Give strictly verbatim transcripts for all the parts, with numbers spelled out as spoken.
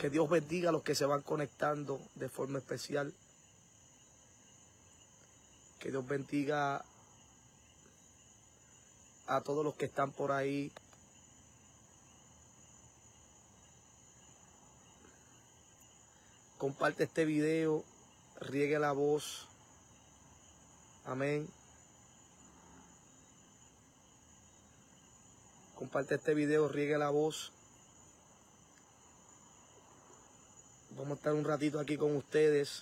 Que Dios bendiga a los que se van conectando de forma especial. Que Dios bendiga a todos los que están por ahí. Comparte este video, riegue la voz. Amén. Comparte este video, riegue la voz. Vamos a estar un ratito aquí con ustedes.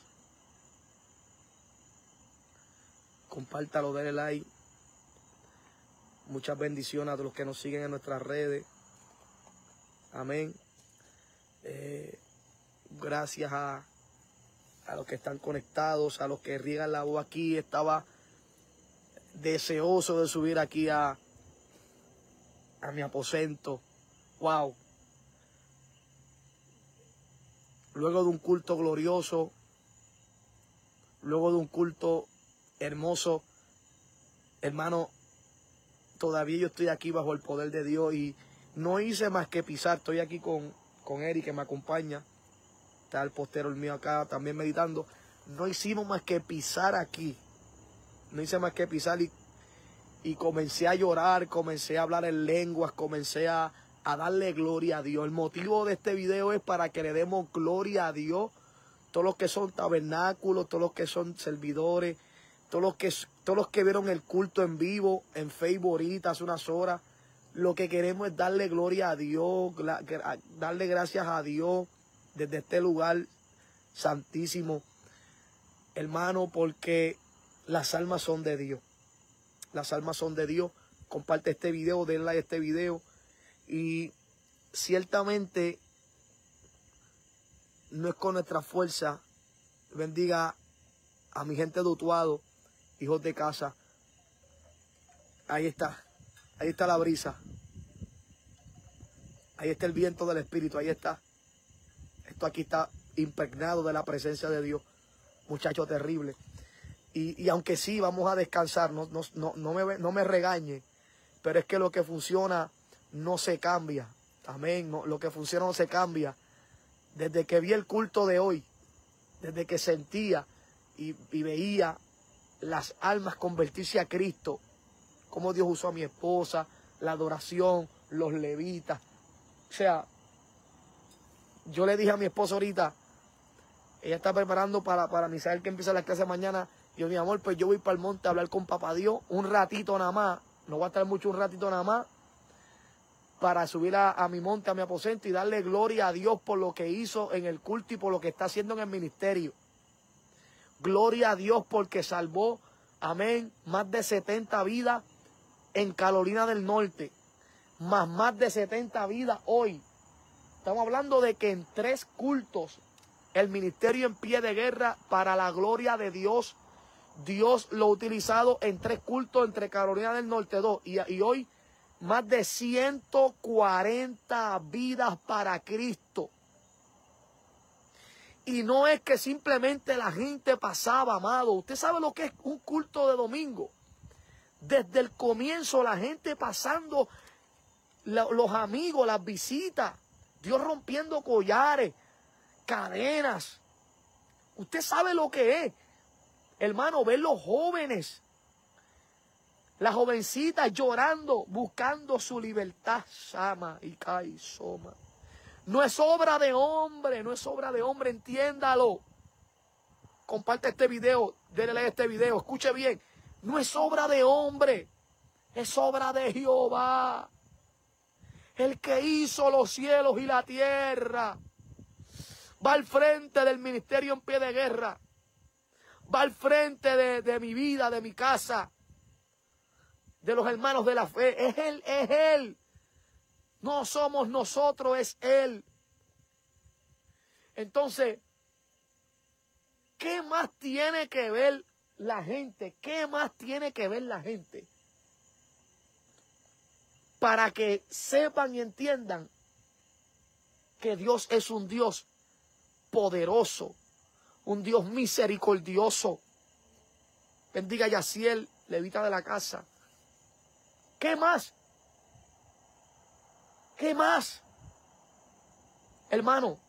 Compártalo, denle like. Muchas bendiciones a los que nos siguen en nuestras redes. Amén. Eh, gracias a, a los que están conectados, a los que riegan la voz aquí. Estaba deseoso de subir aquí a, a mi aposento. Wow. Luego de un culto glorioso, luego de un culto hermoso, hermano, todavía yo estoy aquí bajo el poder de Dios y no hice más que pisar. Estoy aquí con, con Eric, que me acompaña. Está el postero el mío acá también meditando. No hicimos más que pisar aquí. No hice más que pisar y, y comencé a llorar, comencé a hablar en lenguas, comencé a, a darle gloria a Dios. El motivo de este video es para que le demos gloria a Dios. Todos los que son tabernáculos, todos los que son servidores, todos los que, todos los que vieron el culto en vivo, en Facebook ahorita, hace unas horas. Lo que queremos es darle gloria a Dios, darle gracias a Dios desde este lugar santísimo, hermano, porque las almas son de Dios. Las almas son de Dios. Comparte este video, denle like a este video. Y ciertamente no es con nuestra fuerza. Bendiga a mi gente de Utuado, hijos de casa. Ahí está. Ahí está la brisa. Ahí está el viento del Espíritu. Ahí está. Esto aquí está impregnado de la presencia de Dios. Muchacho terrible. Y, y aunque sí, vamos a descansar. No, no, no, no, me, no me regañe. Pero es que lo que funciona no se cambia. Amén. No, lo que funciona no se cambia. Desde que vi el culto de hoy, desde que sentía y, y veía las almas convertirse a Cristo, cómo Dios usó a mi esposa, la adoración, los levitas. O sea, yo le dije a mi esposa ahorita, ella está preparando para, para Misael, que empieza la clase mañana. Yo, mi amor, pues yo voy para el monte a hablar con Papá Dios un ratito nada más. No voy a estar mucho, un ratito nada más. Para subir a, a mi monte, a mi aposento y darle gloria a Dios por lo que hizo en el culto y por lo que está haciendo en el ministerio. Gloria a Dios porque salvó, amén, más de setenta vidas en Carolina del Norte. Más, más de setenta vidas hoy. Estamos hablando de que en tres cultos el ministerio en pie de guerra para la gloria de Dios. Dios lo ha utilizado en tres cultos entre Carolina del Norte dos y, y hoy más de ciento cuarenta vidas para Cristo. Y no es que simplemente la gente pasaba, amado. Usted sabe lo que es un culto de domingo. Desde el comienzo la gente pasando, la, los amigos, las visitas, Dios rompiendo collares, cadenas. Usted sabe lo que es, hermano, ver los jóvenes, las jovencitas llorando, buscando su libertad. Sama y Kai Soma. No es obra de hombre, no es obra de hombre, entiéndalo. Comparte este video, déle este video, escuche bien. No es obra de hombre, es obra de Jehová. El que hizo los cielos y la tierra. Va al frente del ministerio en pie de guerra. Va al frente de, de mi vida, de mi casa. De los hermanos de la fe. Es Él, es Él. No somos nosotros, es Él. Entonces, ¿qué más tiene que ver la gente? ¿Qué más tiene que ver la gente? Para que sepan y entiendan que Dios es un Dios poderoso, un Dios misericordioso. Bendiga a Yaciel, levita de la casa. ¿Qué más? ¿Qué más? Hermano,